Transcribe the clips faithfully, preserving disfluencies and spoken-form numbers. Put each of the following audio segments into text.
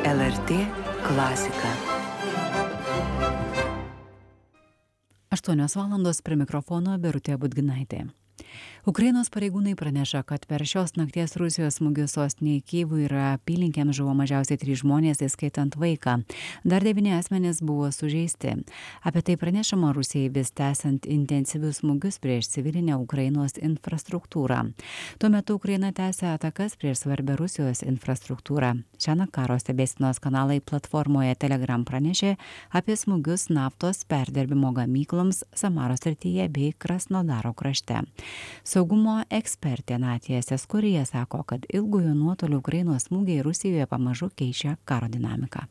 L R T klasika. aštuonios valandos prie mikrofono Birutė Budginaitė. Ukrainos pareigūnai praneša, kad per šios nakties Rusijos smūgius sostinėje Kyjivui ir apylinkėms žuvo mažiausiai trys žmonės, įskaitant vaiką. Dar devyni asmenys buvo sužeisti. Apie tai pranešama Rusijai vis tęsiant intensyvius smūgius prieš civilinę Ukrainos infrastruktūrą. Tuo metu Ukraina tęsia atakas prieš svarbę Rusijos infrastruktūrą. Šiandien karo stebėsenos kanalai platformoje Telegram pranešė apie smūgius naftos perdirbimo gamykloms Samaros srityje bei Krasnodaro krašte. Saugumo ekspertė Natija Seskurija sako, kad ilgojo nuotolio Ukrainos smūgiai Rusijoje pamažu keičia karo dinamiką.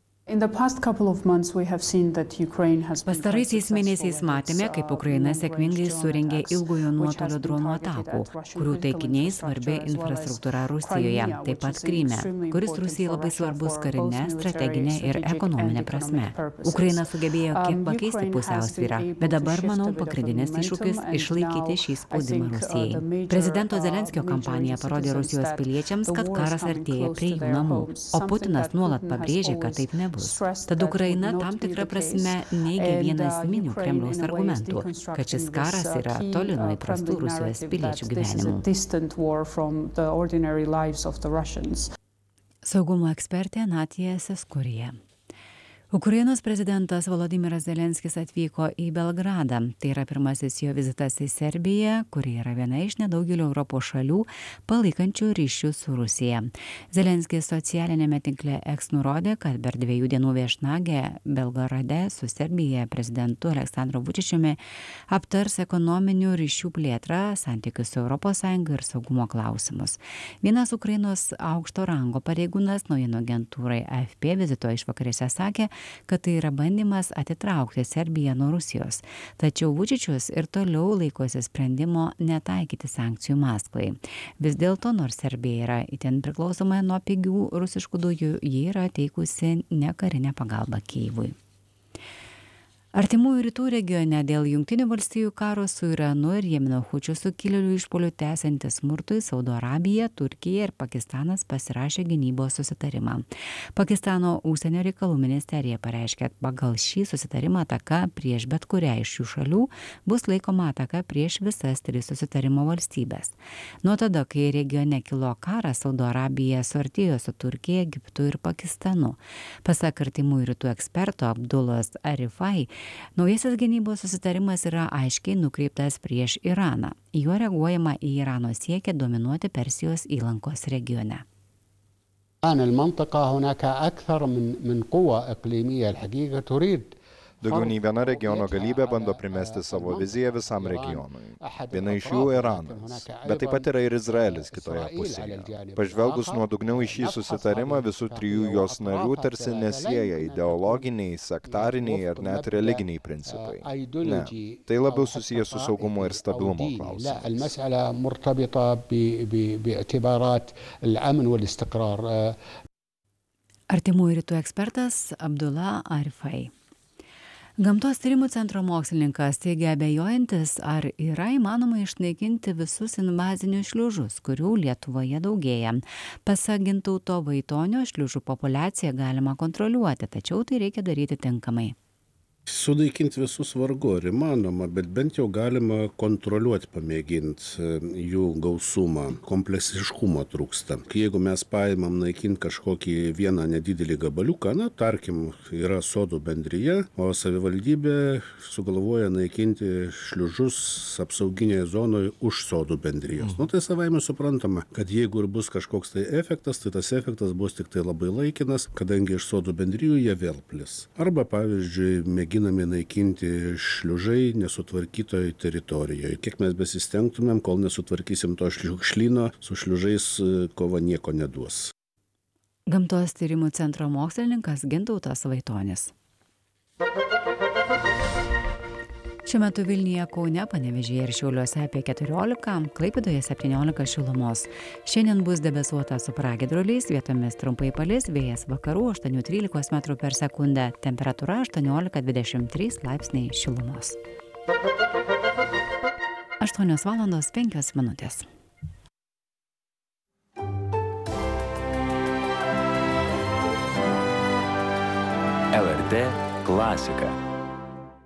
Pastaraisiais mėnesiais matėme, kaip Ukraina sėkmingai surengė ilgojo nuotolio dronų atakų, kurių taikiniai svarbi infrastruktūra Rusijoje, taip pat Kryme, kuris Rusijai labai svarbus karinė, strateginė ir ekonominė prasme. Ukraina sugebėjo kiek pakeisti pusiausvyrą, bet dabar, manau, pagrindinis iššūkis išlaikyti šį spaudimą Rusijai. Prezidento Zelenskio kampanija parodė Rusijos piliečiams, kad karas artėja prie jų namų, o Putinas nuolat pabrėžė, kad taip nebus. Tad Ukraina tam tikrą prasme neigia vieną esminių Kremliaus argumentų, kad šis karas yra toli nuo įprastų Rusijos piliečių gyvenimų. Saugumo ekspertė Natija Seskurija. Ukrainos prezidentas Volodymyras Zelenskis atvyko į Belgradą. Tai yra pirmasis jo vizitas į Serbiją, kuri yra viena iš nedaugelio Europos šalių palaikančių ryšius su Rusija. Zelenskis socialinėme tinkle X nurodė, kad per dviejų dienų viešnagę Belgrade su Serbija prezidentu Aleksandru Vučičiumi aptars ekonominių ryšių plėtrą, santykius su Europos Sąjunga ir saugumo klausimus. Vienas Ukrainos aukšto rango pareigūnas naujienų agentūrai A F P vizito išvakarėse sakė, kad tai yra bandymas atitraukti Serbiją nuo Rusijos. Tačiau Vučičius ir toliau laikosi sprendimo netaikyti sankcijų Maskvai. Vis dėlto, nors Serbija yra itin priklausoma nuo pigių rusiškų dujų, ji yra teikusi nekarinę pagalbą Kyjivui. Artimųjų rytų regione dėl Jungtinių valstijų karo su Iranu ir Jemeno hučių sukilėlių išpuolių tęsiantis smurtui Saudo Arabija, Turkija ir Pakistanas pasirašė gynybos susitarimą. Pakistano užsienio reikalų ministerija pareiškė, kad pagal šį susitarimą ataka prieš bet kurią iš šių šalių bus laikoma ataka prieš visas tris susitarimo valstybės. Nuo tada, kai regione kilo karas, Saudo Arabija suartėjo su Turkija, Egiptu ir Pakistanu. Pasak artimųjų rytų eksperto Abdulos Arifai, naujasis gynybos susitarimas yra aiškiai nukreiptas prieš Iraną. Juo reaguojama į Irano siekį dominuoti Persijos įlankos regione. Daugiau nei viena regiono galybė bando primesti savo viziją visam regionui. Viena iš jų Iranas, bet taip pat yra ir Izraelis kitoje pusėje. Pažvelgus nuodugniau į šį susitarimą, visų trijų jos narių tarsi nesieja ideologiniai, sektariniai ar net religiniai principai. Ne, tai labiau susijęs su saugumo ir stabilumo klausimais. Artimųjų rytų ekspertas Abdullah Arifai. Gamtos tyrimų centro mokslininkas teigia abejojantis, ar yra įmanoma išnaikinti visus invazinius šliužus, kurių Lietuvoje daugėja. Pasak Gintauto Vaitonio, šliužų populiaciją galima kontroliuoti, tačiau tai reikia daryti tinkamai. Sunaikinti visus vargu ar įmanoma, bet bent jau galima kontroliuoti, pamėginti jų gausumą. Kompleksiškumo trūksta. Jeigu mes paimam naikinti kažkokį vieną nedidelį gabaliuką, na, tarkim, yra sodų bendrija, o savivaldybė sugalvoja naikinti šliužus apsauginėje zonoje už sodų bendrijos. Nu, tai savaime suprantama, kad jeigu ir bus kažkoks tai efektas, tai tas efektas bus tik tai labai laikinas, kadangi iš sodų bendrijų jie vėl plis. Arba, pavyzdžiui, mėginti mėginami naikinti šliužai nesutvarkytoje teritorijoje. Kiek mes besistengtumėm, kol nesutvarkysim to šliužlyno, su šliužais kova nieko neduos. Gamtos tyrimų centro mokslininkas Gintautas Vaitonis. Šiuo metu Vilniuje, Kaune, Panevėžyje ir Šiauliuose apie keturiolika, Klaipėdoje septyniolika šilumos. Šiandien bus debesuota su pragiedruliais, vietomis trumpai palis, vėjas vakarų aštuoni trylika metrų per sekundę, temperatūra aštuoniolika dvidešimt trys laipsniai šilumos. aštuonios valandos penkios minutės. L R T klasika.